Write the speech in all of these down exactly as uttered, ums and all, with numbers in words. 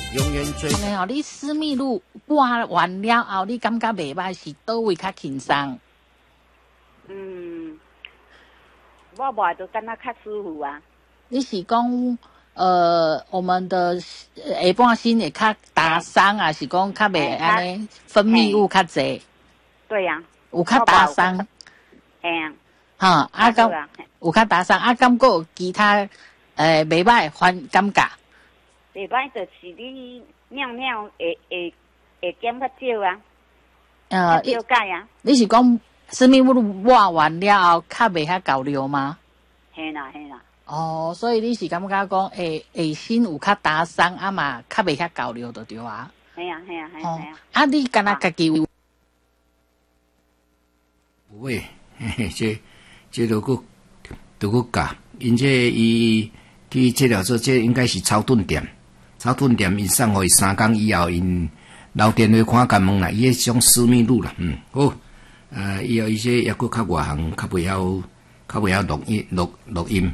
永远追。 哦，你私密露刮完了后，你感觉袂歹是倒位较轻松？ 嗯，我抹就感觉较舒服啊。 你是讲呃，我们的下半身会较打伤啊，是讲较袂安尼分泌物较济？ 对呀、啊， 有较打伤。 嘿啊。 哈，啊，咁有较打伤，啊，感觉有其他诶袂歹反感觉。 袂歹，就是你尿尿会会会减较少啊。呃，少解啊。 你是讲私密露抹完了后，较袂遐交流吗？ 嘿啦嘿啦。 哦，所以你是感觉讲下下身有较打伤，啊嘛较袂遐交流就对啊。 系啊系啊系啊。 啊，你敢若家己有？ 有诶，嘿嘿，这这都个都个教，因这伊去这了做，这应该是超顿店，超顿店因送互伊三工以后，因留电话看甲问啦，伊迄种私密露啦，嗯，好，呃，以后伊这抑佫较外行，较袂晓，较袂晓录音录录音。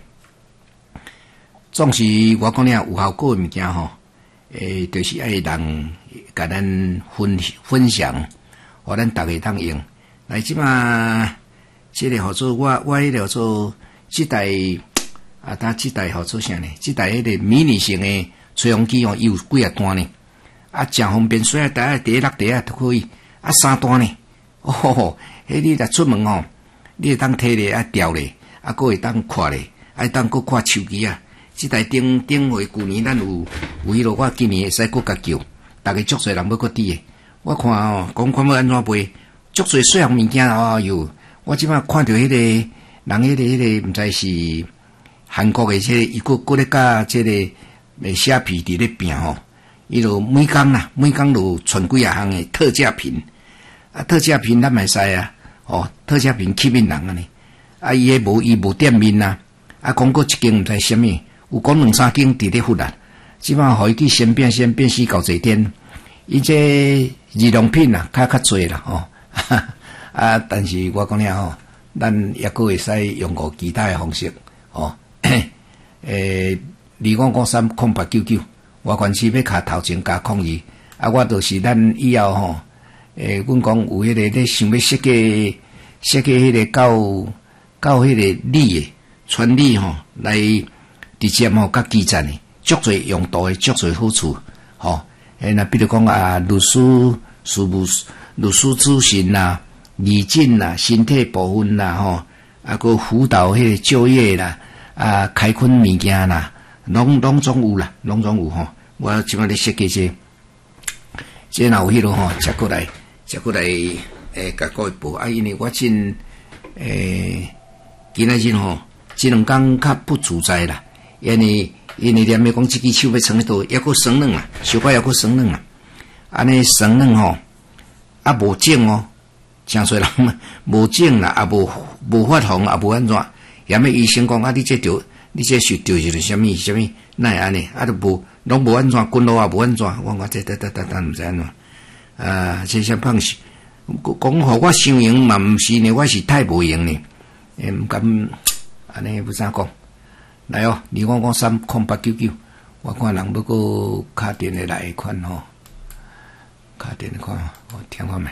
总是我讲了有效果诶物件吼，诶，就是爱人甲咱分分享，互咱逐个通用。来即嘛，即个号做我我迄个做即台啊，呾即台号做啥呢？即台迄个迷你型诶吹风机哦，伊有几啊段呢？啊，真方便，水啊台啊，第一落地啊都可以，啊三段呢。哦，吼吼，迄你若出门吼，你会当摕咧啊调咧，啊，佫会当看咧，啊，当佫看手机啊。即台顶顶回旧年咱有有迄落，我今年会使佫甲叫，逐个足侪人要佫滴诶。我看哦，讲看要安怎买。足侪细项物件哦哟！我即摆看到迄、那个人，迄、那个迄、那个毋知是韩国诶，即个伊佫佫咧甲即个诶虾皮伫咧拼吼，伊就每工啦，每工就传几啊项诶特价品，啊特价品咱嘛使啊，哦特价品吸引人安尼，啊伊诶无伊无店面呐，啊讲过一间毋知啥物，有讲两三间伫咧忽啦，即摆互伊去先变先变死搞一天，伊这日用品啊较较侪啦吼。啊！但是我讲了吼，咱也佫会使用过其他诶方式，哦。诶，二五五三空八九九，我原是要卡头前加抗议，啊，我就是咱以后吼，诶，阮讲有迄、那个咧想要设计设计迄个到到迄个理诶传理吼，来直接吼甲基站诶，足侪用途诶，足侪好处，吼。诶，那比如讲啊，律师事务。律师咨询啦、理诊啦、身体部分啦，吼，啊，个辅导迄个就业啦，啊，开垦物件啦，拢拢总有啦，拢总有吼。我即摆咧设计这，这若有迄落吼，接过来，接过来，诶，甲各位报啊，因为我真诶，今仔日吼，即两工较不自在啦，因为因为连要讲即支手要穿迄度，抑佫生冷啦，小可抑佫生冷啦，安尼生冷吼。啊，无种哦，诚侪人无种啦，啊无无发红，啊无安怎？也么医生讲啊，你这着，你这是着是啥物啥物？那会安尼？啊，都无，拢无安怎？滚落啊无安怎？我我这得得得得毋知安怎？啊，这些放是讲互我想用嘛，毋是呢，我是太无用呢，诶，毋敢安尼要怎讲？来哦，二五五三空八九九，我看人要个卡电的来款吼。卡电话，我听看没？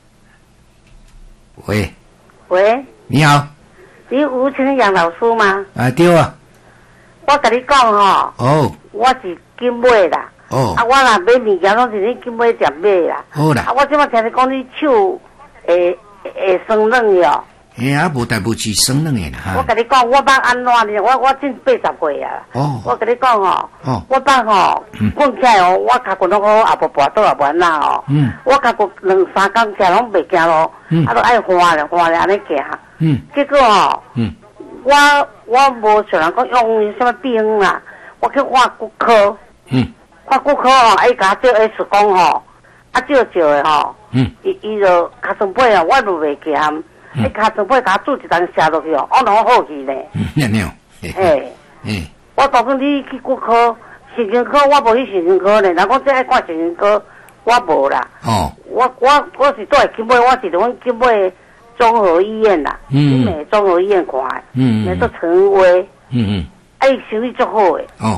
喂， 喂， 你好， 你吴清阳老师吗？ 啊，对啊。 我跟你讲吼， 哦， 我是金买啦。 哦， 啊，我若买物件拢是你金买店买啦。 好啦。 啊，我即摆听你讲你手会会生冷哟。 嘿啊，无代无志生冷诶啦。 我跟你讲，我捌安怎呢？我我真八十岁啊。 哦。 我跟你讲哦， 哦， 我捌吼，困起来哦，我脚骨拢好，也无跋倒也无安那哦。嗯。我脚骨两三工起拢袂行咯，嗯，啊，都爱换咧换咧安尼行。嗯。结果哦，嗯，我我无想人讲用什么冰啦，我去换骨科。嗯。换骨科哦，伊甲我照 X 光吼，啊照照诶吼。嗯。伊伊就脚床背哦，我都袂行。你脚床背甲我注一张写落去哦，我拢好去咧。 嗯，了了。 诶。诶。我当初你去骨科、神经科，我无去神经科咧。人讲这爱看神经科，我无啦。哦。我我我是住喺金尾，我是伫阮金尾综合医院啦。嗯。综合医院看诶。嗯嗯。叫做陈威。嗯嗯。啊，伊生意足好诶。哦。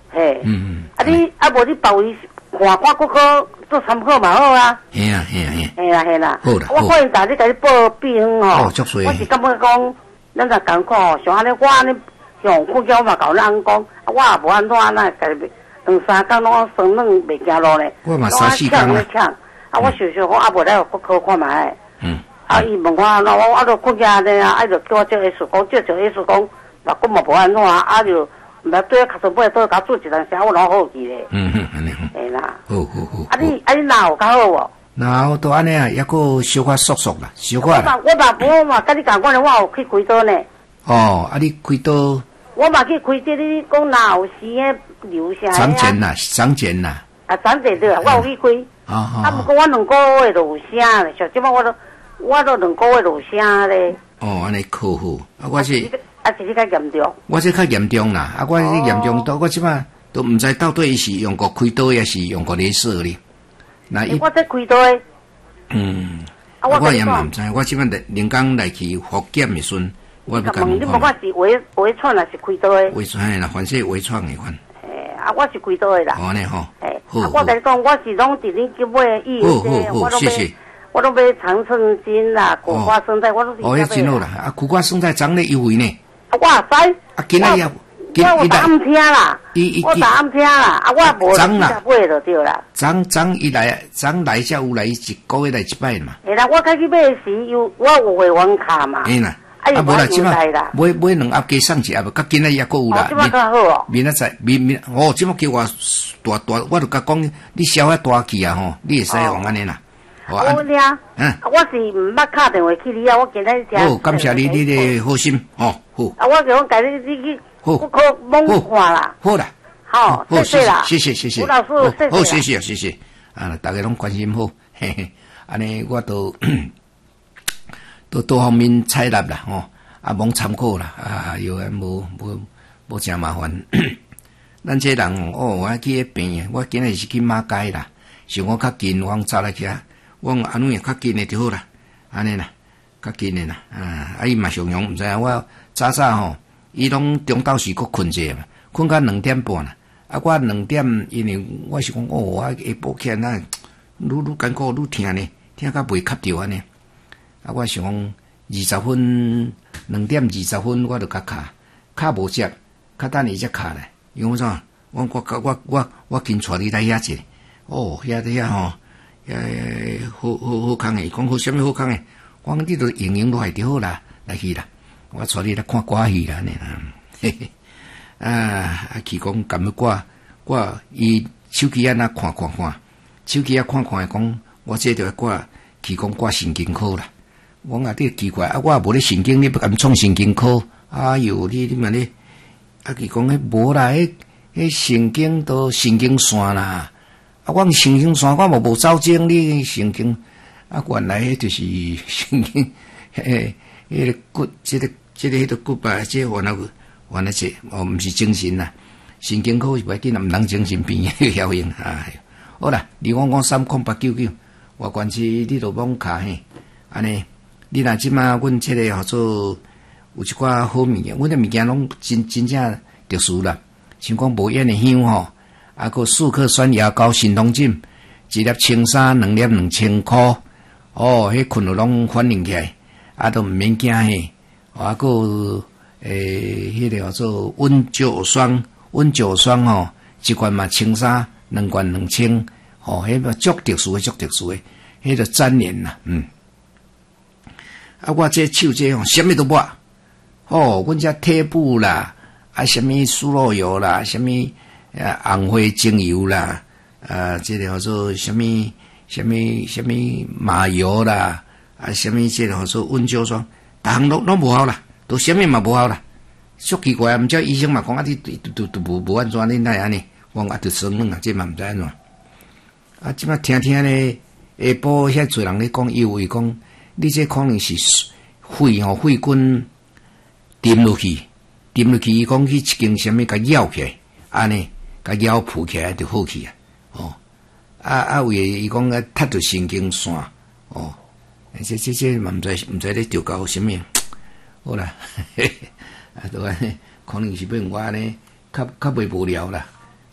嘿， 嗯嗯， 啊你啊无你包伊看看骨科做参考嘛好啊。 嘿啊嘿啊嘿。 嘿啦嘿啦。 好啦。 我欢迎大家甲你报病吼。 哦，足水。 我是感觉讲，咱若艰苦吼，像安尼我安尼用困觉我嘛甲咱讲，我也无安怎那家己两三工拢生冷袂行路咧。 我嘛三四工咧。抢啊！我想想讲啊，无来骨科看卖。 嗯。 啊！伊问我，那我啊，就困觉安尼啊，啊，就叫我叫医生讲，叫叫医生讲，那我嘛无安怎啊，啊就。唔係對卡數尾都甲做一陣時，我攞好記咧。 嗯哼，安尼好。 係啦。 好好好。 啊你啊你腦較好喎？ 腦都安尼啊，抑個小可縮縮啦，小可。我嘛我嘛我嘛甲你講講咧，我有去開刀呢。 哦，啊你開刀？ 我嘛去開刀，你講哪有時誒留下？ 長剪啦，長剪啦。 啊，長剪對啦，我有去開。 哦哦。 啊，不過我兩個月就有聲咧，像即擺我都我都兩個月就有聲咧。 哦，安尼可好，啊我是。 啊，是你較嚴重。 我這較嚴重啦，啊，我這嚴重到我即擺都唔知到底是用過開刀，還是用過鐳射哩。那伊我這開刀。 嗯。啊，我也嘛唔知，我即擺來臨港來去復檢的時陣，我不敢問。 你問我是微微創還是開刀的？ 微創啦，凡是微創的款。 誒，啊，我是開刀的啦。 哦，呢吼。 誒，啊，我跟你講，我是攏佇你去買醫院，我都買，我都買長春金啦，苦瓜生菜，我都是。 哦，迄真好啦，啊，苦瓜生菜長得優惠呢。 啊，我知。 啊，今仔日， 我有打暗聽啦，我打暗聽啦，啊，我無去買就對啦。 漲漲伊來，漲來才有來一個月來一擺嘛。 係啦，我開去買時有我有會員卡嘛。 係啦，啊無啦，即擺買買兩盒加送一盒，甲今仔日還有啦。 哦，即擺較好哦。 明仔載，明明哦，即擺叫我大大，我就甲講，你消遐大氣啊吼，你會使用安尼啦。 我聽，嗯，我是唔捌打電話去你啊，我今日聽。 好，感謝你，你的好心，哦，好。 啊，我叫我介你你去，我可蒙看啦。 好啦， 好，謝謝啦， 謝謝謝謝。 吳老師，謝謝。 好，謝謝謝謝。啊，大家攏關心好，嘿嘿，安尼我都都多方面採納啦，吼，啊，罔參考啦，啊，有誒無無無誠麻煩。咱這人哦，我去迄病，我今日是去馬街啦，想我較近，我走來去啊。我安尼較近的就好啦，安尼啦，較近的啦，啊，啊伊嘛常用，毋知影我早早吼，伊攏中晝時佫困者嘛，困到兩點半啦，啊，我兩點，因為我是講哦，我下晡起來，愈愈艱苦愈疼呢，疼到袂瞌着安尼，啊，我想講二十分，兩點二十分我就甲卡，卡無接，較等伊才卡咧，因為啥？我我我我我緊帶你來遐者，哦，遐遐吼。誒，好好好康誒，講好啥物好康誒？我講你都營養都係啲好啦，來去啦，我帶你來看歌戲啦，呢啦，嘿嘿，啊，啊，去講咁樣歌，我伊手機啊那看看看，手機啊看看誒，講我這條歌，去講歌神經科啦，我講啲奇怪，啊，我也無咧神經，你不敢創神經科，哎呦，你你咪咧，啊，佢講迄無啦，迄迄神經都神經線啦。啊，我神經線，我無無走精，你神經啊，原來迄就是神經，迄迄個骨，即個即個迄個骨吧，即個原來原來是哦，毋是精神啦，神經科是袂緊，毋通精神病嘅效應啊。好啦，你講講三空八九九，我關係你都罔卡嘿，安尼，你若即馬阮即個號做有一寡好物件，阮嘅物件攏真真正特殊啦，像講無煙嘅香吼。啊，個四克酸牙膏神通針，一粒千三，兩粒兩千塊。哦，迄困了攏反應起來，啊，都毋免驚嘿。啊，個誒，迄個叫做溫灸霜，溫灸霜吼，一罐嘛千三，兩罐兩千。哦，迄個足特殊誒，足特殊誒，迄個粘連啦，嗯。啊，我這手這吼，啥物都抹。哦，阮遮貼布啦，啊，啥物酥肉油啦，啥物。啊，紅花精油啦，啊，這個叫做什麼什麼什麼麻油啦，啊，什麼這個叫做溫灸霜，逐項攏攏無效啦，都什麼嘛無效啦，足奇怪，毋知醫生嘛講啊，你都都都無無安怎你奈安尼，我啊著生冷啊，這嘛毋知安怎，啊，即擺聽聽咧，下晡遐濟人咧講，以為講你這可能是肺吼肺管沉落去，沉落去，伊講去一間什麼甲咬起來，安尼。甲腰蹼起來就好去啊！哦，啊啊，為伊講啊，踢着神經線哦，這這這嘛毋知毋知咧調教啥物，好啦，嘿嘿啊，都安尼，可能是變我安尼較較袂無聊啦，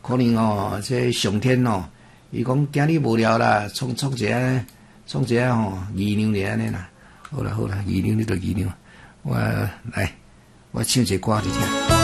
可能哦，这上天哦，伊讲今日无聊啦，创创一个创一个吼姨娘尔安尼啦。好啦好啦，姨娘你就姨娘，我来我唱一个歌你听。